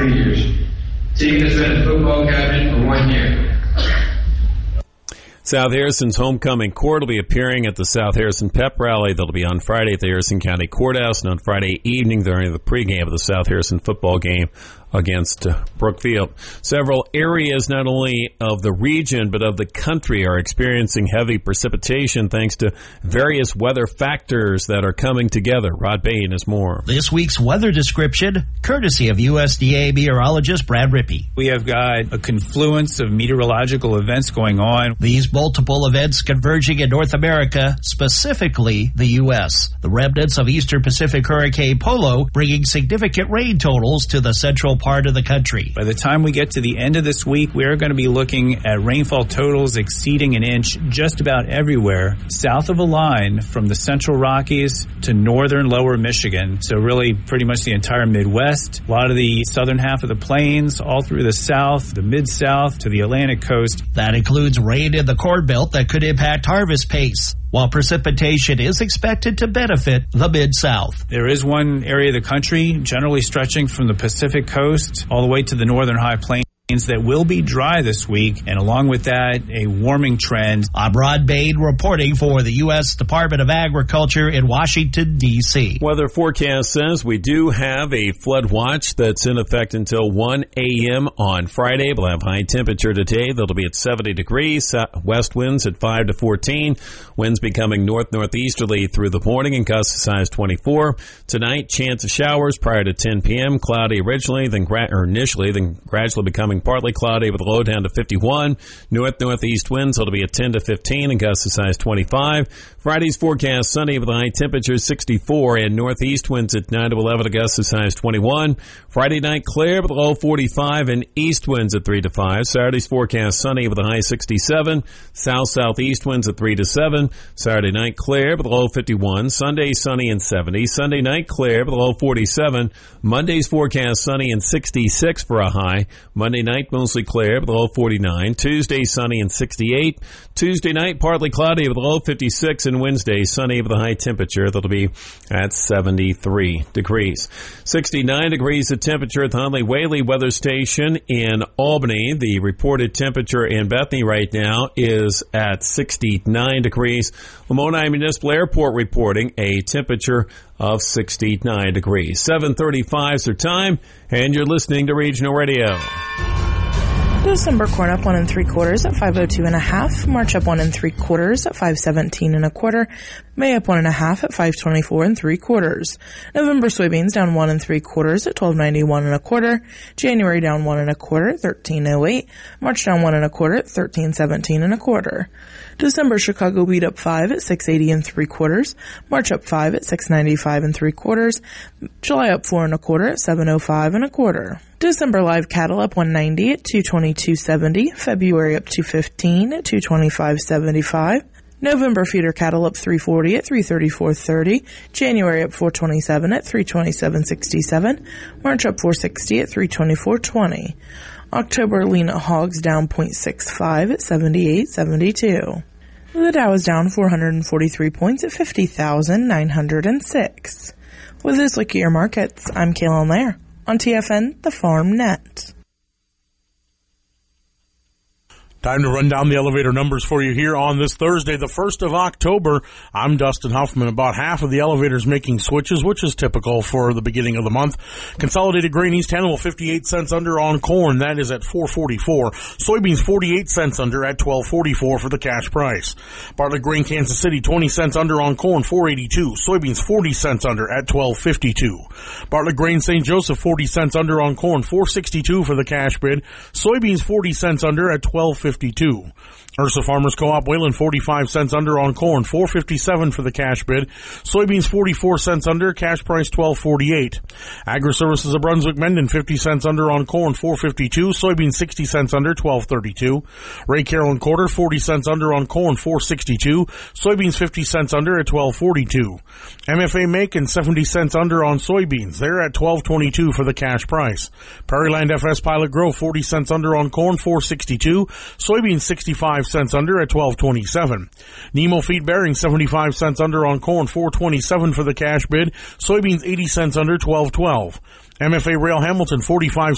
years. Team has been a football captain for 1 year. South Harrison's homecoming court will be appearing at the South Harrison Pep Rally. That'll be on Friday at the Harrison County Courthouse and on Friday evening during the pregame of the South Harrison football game against Brookfield. Several areas, not only of the region, but of the country, are experiencing heavy precipitation thanks to various weather factors that are coming together. Rod Bain has more. This week's weather description, courtesy of USDA meteorologist Brad Rippey. We have got a confluence of meteorological events going on. These multiple events converging in North America, specifically the U.S. The remnants of Eastern Pacific Hurricane Polo bringing significant rain totals to the central part of the country. By the time we get to the end of this week, we are going to be looking at rainfall totals exceeding an inch just about everywhere south of a line from the Central Rockies to northern lower Michigan. So really pretty much the entire Midwest, a lot of the southern half of the plains, all through the south, the mid-south to the Atlantic coast. That includes rain in the Corn Belt that could impact harvest pace, while precipitation is expected to benefit the Mid-South. There is one area of the country, generally stretching from the Pacific coast all the way to the northern high plains, that will be dry this week, and along with that, a warming trend. I'm Rod Bain reporting for the U.S. Department of Agriculture in Washington, D.C. Weather forecast says we do have a flood watch that's in effect until 1 a.m. on Friday. We'll have high temperature today. That'll be at 70 degrees. West winds at 5 to 14. Winds becoming north-northeasterly through the morning and gusts as high as 24. Tonight, chance of showers prior to 10 p.m. Cloudy initially, then gradually becoming partly cloudy with a low down to 51. North-northeast winds, it'll be at 10 to 15 and gusts as high as 25. Friday's forecast sunny with a high temperature 64 and northeast winds at 9 to 11 and gusts as high as 21. Friday night clear with a low 45 and east winds at 3 to 5. Saturday's forecast sunny with a high 67. South-southeast winds at 3 to 7. Saturday night clear with a low 51. Sunday sunny and 70. Sunday night clear with a low 47. Monday's forecast sunny and 66 for a high. Monday night mostly clear with a low 49. Tuesday sunny and 68. Tuesday night partly cloudy with a low 56, and Wednesday sunny with a high temperature that'll be at 73 degrees. 69 degrees of temperature at the Huntley Whaley Weather Station in Albany. The reported temperature in Bethany right now is at 69 degrees. Lamoni Municipal Airport reporting a temperature of 69 degrees. 7:35 is their time, and you're listening to Regional Radio. December corn up 1 3/4 at 502 1/2. March up 1 3/4 at 517 1/4. May up 1 1/2 at 524 3/4. November soybeans down 1 3/4 at 1291 1/4. January down 1 1/4 at 1308. March down 1 1/4 at 1317 1/4. December Chicago wheat up 5 at 680 3/4. March up 5 at 695 3/4. July up 4 1/4 at 705 1/4. December live cattle up 190 at 222.70. February up 215 at 225.75. November feeder cattle up 340 at 334.30. January up 427 at 327.67. March up 460 at 324.20. October lean hogs down 0.65 at 78.72. The Dow is down 443 points at 50,906. With this look at your markets, I'm Kaylin Lair on TFN, the Farm Net. Time to run down the elevator numbers for you here on this Thursday, the 1st of October. I'm Dustin Huffman. About half of the elevators making switches, which is typical for the beginning of the month. Consolidated grain East Hannibal 58 cents under on corn. That is at $4.44. Soybeans 48 cents under at $12.44 for the cash price. Bartlett Grain Kansas City 20 cents under on corn, $4.82. Soybeans 40 cents under at $12.52. Bartlett Grain St. Joseph 40 cents under on corn, $4.62 for the cash bid. Soybeans 40 cents under at $12.52. Ursa Farmers Co-op Wayland 45 cents under on corn, $4.57 for the cash bid. Soybeans 44 cents under, cash price $12.48. Agri Services of Brunswick Mendon 50 cents under on corn, $4.52. Soybeans 60 cents under, $12.32. Ray Carroll Quarter 40 cents under on corn, $4.62. Soybeans 50 cents under at $12.42. MFA Macon 70 cents under on soybeans. They're at $12.22 for the cash price. Prairieland FS Pilot Grove 40 cents under on corn, $4.62. Soybeans 65 cents under at $12.27. Nemo Feed Bearing 75 cents under on corn, $4.27 for the cash bid. Soybeans 80 cents under, $12.12. MFA Rail Hamilton 45